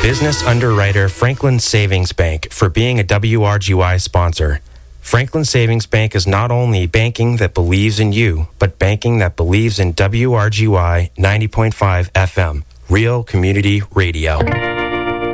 Business underwriter Franklin Savings Bank for being a WRGY sponsor. Franklin Savings Bank is not only banking that believes in you, but banking that believes in WRGY 90.5 FM, Real Community Radio.